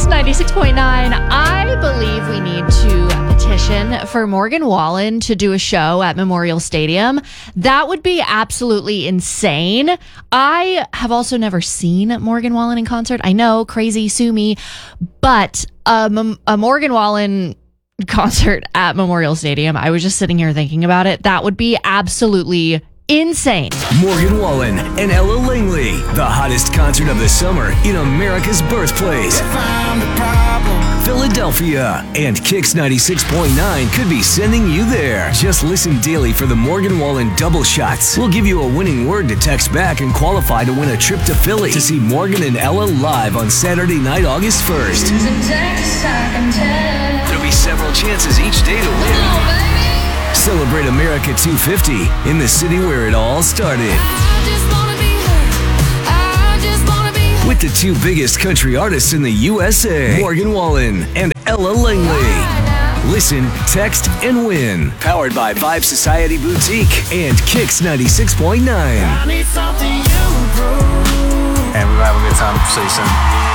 Kicks 96.9. I believe we need to petition for Morgan Wallen to do a show at Memorial Stadium. That would be absolutely insane. I have also never seen Morgan Wallen in concert. I know, crazy, sue me, but a Morgan Wallen concert at Memorial Stadium, I was just sitting here thinking about it. That would be absolutely insane. Morgan Wallen and Ella Langley, the hottest concert of the summer in America's birthplace, Philadelphia. And Kicks 96.9 could be sending you there. Just listen daily for the Morgan Wallen double shots. We'll give you a winning word to text back and qualify to win a trip to Philly to see Morgan and Ella live on Saturday night, August 1st. There'll be several chances each day to win. Celebrate America 250 in the city where it all started. With the two biggest country artists in the USA, Morgan Wallen and Ella Langley. Listen, text, and win. Powered by Vibe Society Boutique and Kicks 96.9. And we're gonna have a good time. See you soon.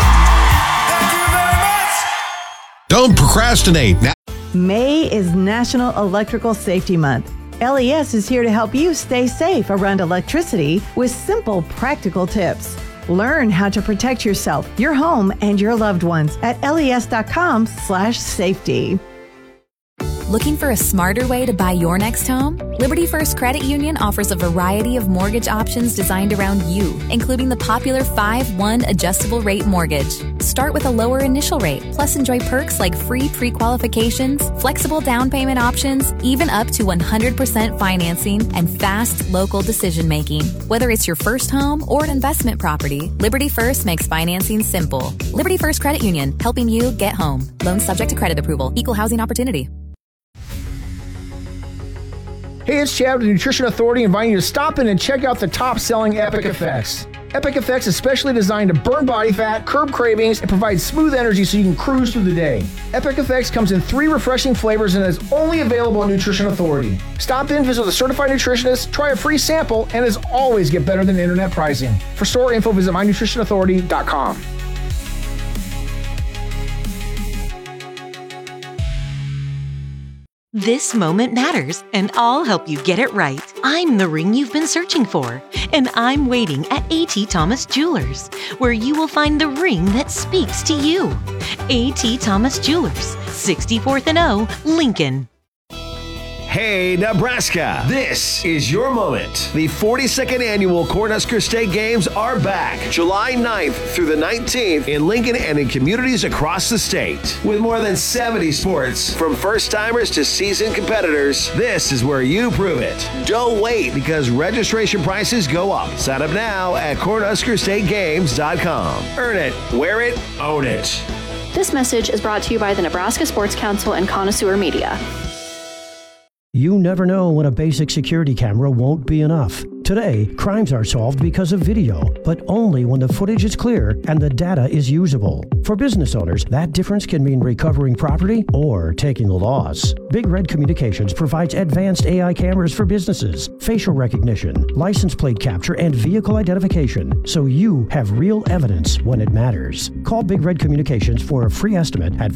Don't procrastinate. May is National Electrical Safety Month. LES is here to help you stay safe around electricity with simple, practical tips. Learn how to protect yourself, your home, and your loved ones at les.com/safety. Looking for a smarter way to buy your next home? Liberty First Credit Union offers a variety of mortgage options designed around you, including the popular 5-1 adjustable rate mortgage. Start with a lower initial rate, plus enjoy perks like free pre-qualifications, flexible down payment options, even up to 100% financing, and fast local decision-making. Whether it's your first home or an investment property, Liberty First makes financing simple. Liberty First Credit Union, helping you get home. Loans subject to credit approval. Equal housing opportunity. Hey, it's Chad with the Nutrition Authority inviting you to stop in and check out the top-selling Epic Effects. Epic Effects is specially designed to burn body fat, curb cravings, and provide smooth energy so you can cruise through the day. Epic Effects comes in 3 refreshing flavors and is only available at Nutrition Authority. Stop in, visit with a certified nutritionist, try a free sample, and as always, get better than internet pricing. For store info, visit mynutritionauthority.com. This moment matters, and I'll help you get it right. I'm the ring you've been searching for, and I'm waiting at A.T. Thomas Jewelers, where you will find the ring that speaks to you. A.T. Thomas Jewelers, 64th and O, Lincoln. Hey, Nebraska, this is your moment. The 42nd annual Cornhusker State Games are back July 9th through the 19th in Lincoln and in communities across the state. With more than 70 sports, from first-timers to seasoned competitors, this is where you prove it. Don't wait, because registration prices go up. Sign up now at CornhuskerStateGames.com. Earn it, wear it, own it. This message is brought to you by the Nebraska Sports Council and Connoisseur Media. You never know when a basic security camera won't be enough. Today, crimes are solved because of video, but only when the footage is clear and the data is usable. For business owners, that difference can mean recovering property or taking the loss. Big Red Communications provides advanced AI cameras for businesses, facial recognition, license plate capture, and vehicle identification, so you have real evidence when it matters. Call Big Red Communications for a free estimate at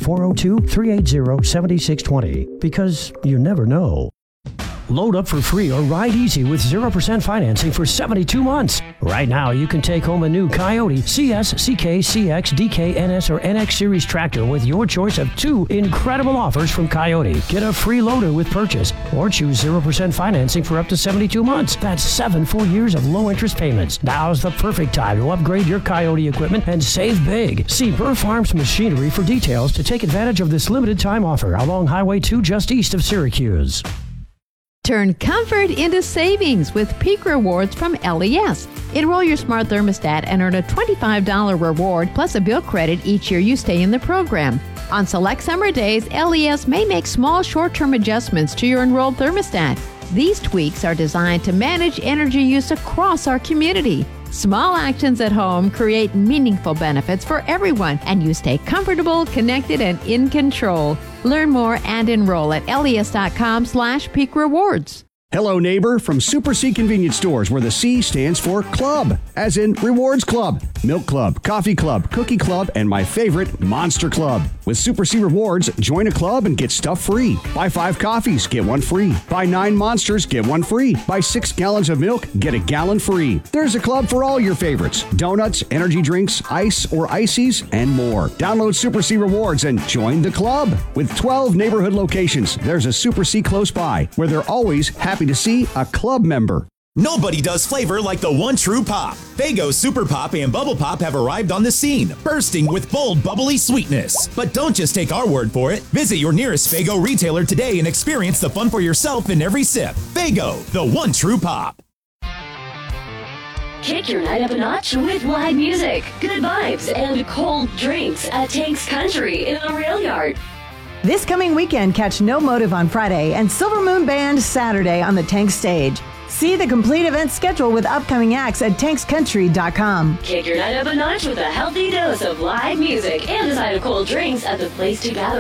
402-380-7620, because you never know. Load up for free or ride easy with 0% financing for 72 months. Right now, you can take home a new Coyote CS, CK, CX, DK, NS, or NX Series tractor with your choice of 2 incredible offers from Coyote. Get a free loader with purchase or choose 0% financing for up to 72 months. That's 7 full years of low interest payments. Now's the perfect time to upgrade your Coyote equipment and save big. See Burr Farms Machinery for details to take advantage of this limited time offer along Highway 2 just east of Syracuse. Turn comfort into savings with Peak Rewards from LES. Enroll your smart thermostat and earn a $25 reward plus a bill credit each year you stay in the program. On select summer days, LES may make small short-term adjustments to your enrolled thermostat. These tweaks are designed to manage energy use across our community. Small actions at home create meaningful benefits for everyone, and you stay comfortable, connected, and in control. Learn more and enroll at les.com/peak rewards. Hello, neighbor, from Super C Convenience Stores, where the C stands for Club, as in Rewards Club, Milk Club, Coffee Club, Cookie Club, and my favorite, Monster Club. With Super C Rewards, join a club and get stuff free. Buy 5 coffees, get 1 free. Buy 9 Monsters, get 1 free. Buy 6 gallons of milk, get a gallon free. There's a club for all your favorites: donuts, energy drinks, ice or ices, and more. Download Super C Rewards and join the club. With 12 neighborhood locations, there's a Super C close by, where they're always happy to see a club member. Nobody does flavor like the one true pop. Faygo Super Pop and Bubble Pop have arrived on the scene, bursting with bold, bubbly sweetness. But don't just take our word for it. Visit your nearest Faygo retailer today and experience the fun for yourself in every sip. Faygo, the one true pop. Kick your night up a notch with live music, good vibes, and cold drinks at Tank's Country in the Rail Yard. This coming weekend, catch No Motive on Friday and Silver Moon Band Saturday on the Tank stage. See the complete event schedule with upcoming acts at tankscountry.com. Kick your night up a notch with a healthy dose of live music and a side of cold drinks at the place to gather.